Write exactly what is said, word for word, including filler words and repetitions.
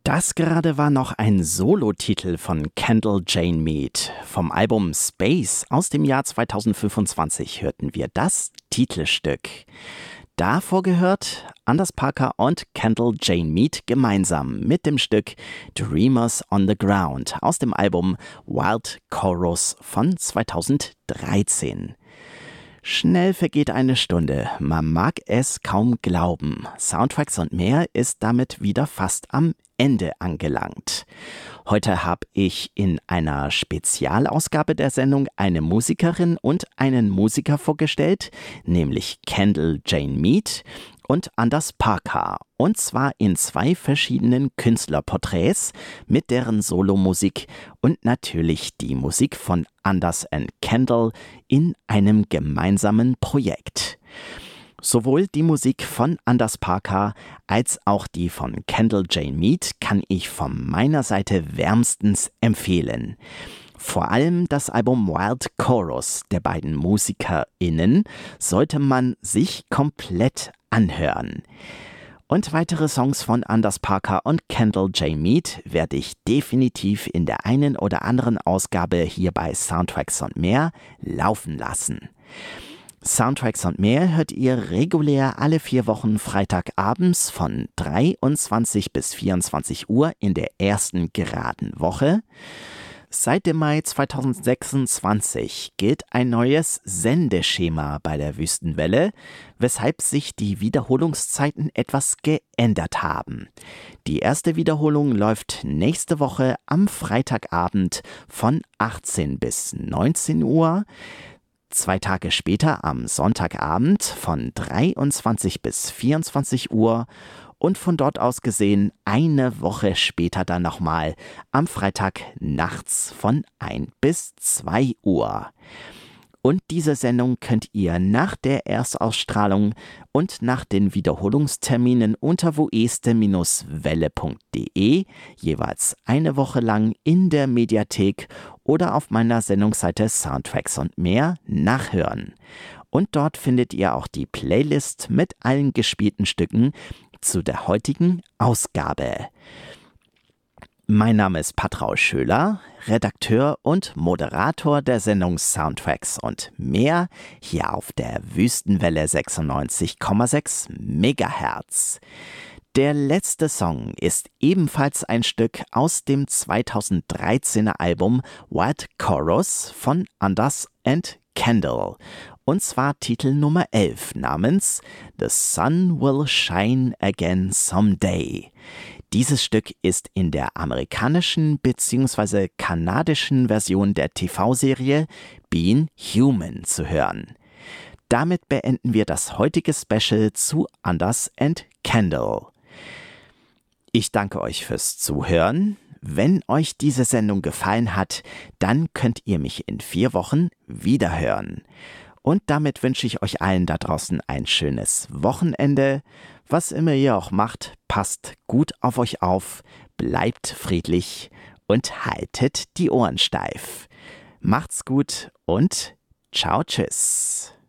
Das gerade war noch ein Solotitel von Kendall Jane Mead. Vom Album Space aus dem Jahr zweitausendfünfundzwanzig hörten wir das Titelstück. Davor gehört Anders Parker und Kendall Jane Mead gemeinsam mit dem Stück Dreamers on the Ground aus dem Album Wild Chorus von zweitausenddreizehn. Schnell vergeht eine Stunde, man mag es kaum glauben. Soundtracks und mehr ist damit wieder fast am Ende angelangt. Heute habe ich in einer Spezialausgabe der Sendung eine Musikerin und einen Musiker vorgestellt, nämlich Kendall Jane Mead und Anders Parker. Und zwar in zwei verschiedenen Künstlerporträts mit deren Solomusik und natürlich die Musik von Anders und Kendall in einem gemeinsamen Projekt. Sowohl die Musik von Anders Parker als auch die von Kendall Jane Mead kann ich von meiner Seite wärmstens empfehlen. Vor allem das Album Wild Chorus der beiden MusikerInnen sollte man sich komplett anhören. Und weitere Songs von Anders Parker und Kendall Jane Mead werde ich definitiv in der einen oder anderen Ausgabe hier bei Soundtracks und mehr laufen lassen. Soundtracks und mehr hört ihr regulär alle vier Wochen Freitagabends von dreiundzwanzig bis vierundzwanzig Uhr in der ersten geraden Woche. Seit dem Mai zweitausendsechsundzwanzig gilt ein neues Sendeschema bei der Wüstenwelle, weshalb sich die Wiederholungszeiten etwas geändert haben. Die erste Wiederholung läuft nächste Woche am Freitagabend von achtzehn bis neunzehn Uhr. Zwei Tage später am Sonntagabend von dreiundzwanzig bis vierundzwanzig Uhr und von dort aus gesehen eine Woche später dann nochmal am Freitag nachts von ein bis zwei Uhr. Und diese Sendung könnt ihr nach der Erstausstrahlung und nach den Wiederholungsterminen unter voeste Welle punkt de jeweils eine Woche lang in der Mediathek oder auf meiner Sendungsseite Soundtracks und mehr nachhören. Und dort findet ihr auch die Playlist mit allen gespielten Stücken zu der heutigen Ausgabe. Mein Name ist Patraul Schöler, Redakteur und Moderator der Sendung Soundtracks und mehr hier auf der Wüstenwelle sechsundneunzig Komma sechs Megahertz. Der letzte Song ist ebenfalls ein Stück aus dem zweitausenddreizehner Album Wild Chorus von Anders und Kendall. Und zwar Titel Nummer elf namens The Sun Will Shine Again Someday. Dieses Stück ist in der amerikanischen bzw. kanadischen Version der T V-Serie Being Human zu hören. Damit beenden wir das heutige Special zu Anders und Kendall. Ich danke euch fürs Zuhören. Wenn euch diese Sendung gefallen hat, dann könnt ihr mich in vier Wochen wiederhören. Und damit wünsche ich euch allen da draußen ein schönes Wochenende. Was immer ihr auch macht, passt gut auf euch auf, bleibt friedlich und haltet die Ohren steif. Macht's gut und ciao, tschüss.